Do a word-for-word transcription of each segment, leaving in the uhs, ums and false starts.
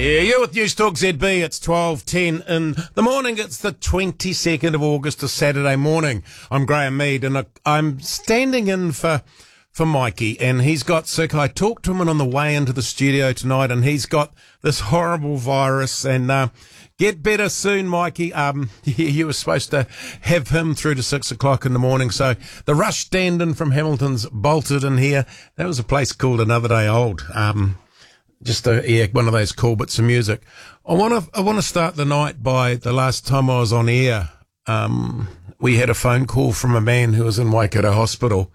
Yeah, you're with News Talk Z B. It's twelve ten in the morning. It's the twenty-second of August, a Saturday morning. I'm Graham Mead, and I'm standing in for for Mikey, and he's got sick. I talked to him on the way into the studio tonight, and he's got this horrible virus, and uh, get better soon, Mikey. Um, you were supposed to have him through to six o'clock in the morning, so the rush stand-in from Hamilton's bolted in here. That was a place called Another Day Old. Um, Just a, yeah, one of those cool bits of music. I want to I want to start the night by the last time I was on air. Um, we had a phone call from a man who was in Waikato Hospital,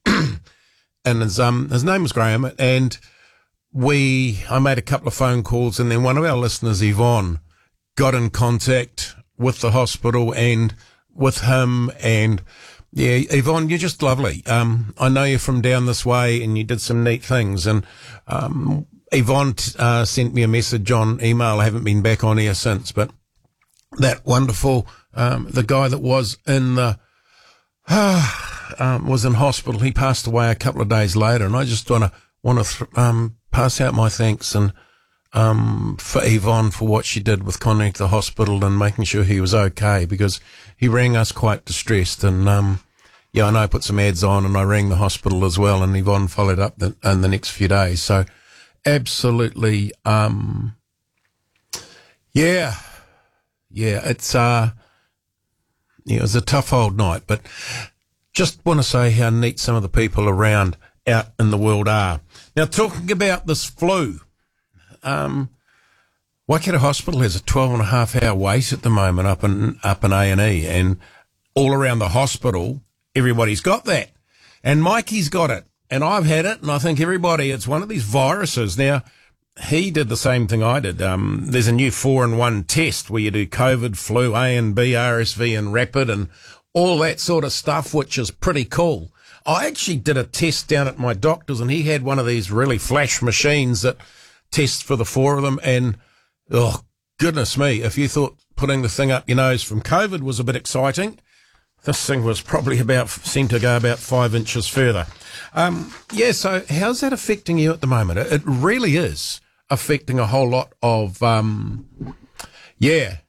and his um his name was Graham. And we I made a couple of phone calls, and then one of our listeners, Yvonne, got in contact with the hospital and with him. And yeah, Yvonne, you're just lovely. Um, I know you're from down this way, and you did some neat things. And um. Yvonne uh, sent me a message on email. I haven't been back on here since, but that wonderful, um, the guy that was in the, uh, um, was in hospital. He passed away a couple of days later, and I just want to want to th- um, pass out my thanks and um, for Yvonne for what she did with contacting the hospital and making sure he was okay, because he rang us quite distressed. And um, yeah, I know I put some ads on, and I rang the hospital as well, and Yvonne followed up the, in the next few days. So. Absolutely, um, yeah, yeah, it's, uh, yeah, it was a tough old night, but just want to say how neat some of the people around out in the world are. Now, talking about this flu, um, Waikato Hospital has a twelve and a half hour wait at the moment up in, up in A and E, and all around the hospital, everybody's got that, and Mikey's got it. And I've had it, and I think everybody, it's one of these viruses. Now, he did the same thing I did. Um, there's a new four in one test where you do COVID, flu, A and B, R S V, and rapid, and all that sort of stuff, which is pretty cool. I actually did a test down at my doctor's, and he had one of these really flash machines that tests for the four of them. And, oh, goodness me, if you thought putting the thing up your nose from COVID was a bit exciting, this thing was probably about, seemed to go about five inches further. Um, yeah, so how's that affecting you at the moment? It really is affecting a whole lot of, um, yeah.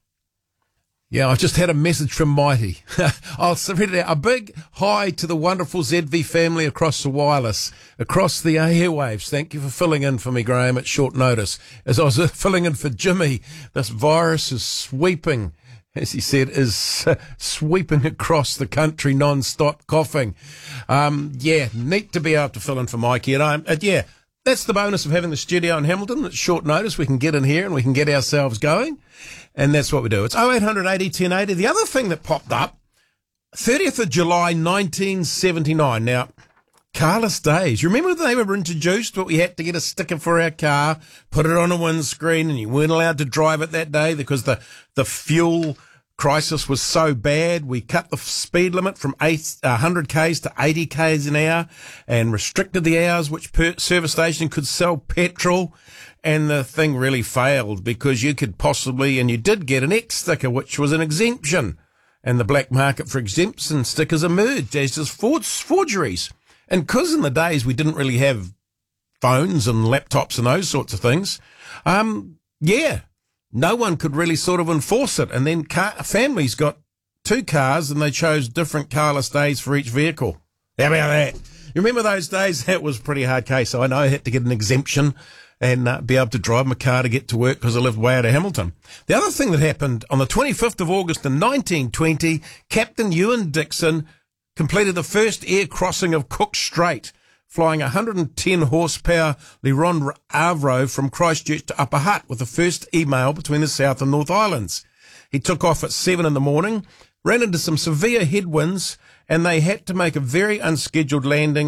Yeah, I just had a message from Mighty. I'll read it out. A big hi to the wonderful Z V family across the wireless, across the airwaves. Thank you for filling in for me, Graham, at short notice. As I was filling in for Jimmy, this virus is sweeping, as he said, is uh, sweeping across the country non-stop coughing. Um, yeah, neat to be able to fill in for Mikey. And I'm, uh, yeah, that's the bonus of having the studio in Hamilton. At short notice, we can get in here and we can get ourselves going. And that's what we do. It's oh eight hundred eighty ten eighty. The other thing that popped up, thirtieth of July nineteen seventy-nine. Now, carless days. You remember they were introduced, but we had to get a sticker for our car, put it on a windscreen, and you weren't allowed to drive it that day because the, the fuel crisis was so bad. We cut the speed limit from eight, one hundred kays to eighty kays an hour and restricted the hours which per service station could sell petrol. And the thing really failed because you could possibly, and you did get an X sticker, which was an exemption. And the black market for exemption stickers emerged as just forgeries. And because in the days we didn't really have phones and laptops and those sorts of things, um, yeah, no one could really sort of enforce it. And then car- families got two cars and they chose different carless days for each vehicle. How about that? You remember those days? That was a pretty hard case. So I know I had to get an exemption and uh, be able to drive my car to get to work because I lived way out of Hamilton. The other thing that happened on the twenty-fifth of August in nineteen twenty, Captain Ewan Dixon completed the first air crossing of Cook Strait, flying one hundred ten horsepower Liron Avro from Christchurch to Upper Hutt with the first email between the South and North Islands. He took off at seven in the morning, ran into some severe headwinds, and they had to make a very unscheduled landing